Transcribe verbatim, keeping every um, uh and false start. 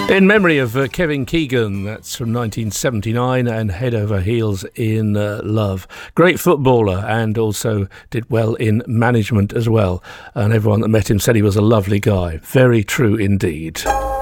In memory of uh, Kevin Keegan, that's from nineteen seventy-nine, and Head Over Heels in uh, Love. Great footballer, and also did well in management as well. And everyone that met him said he was a lovely guy. Very true indeed.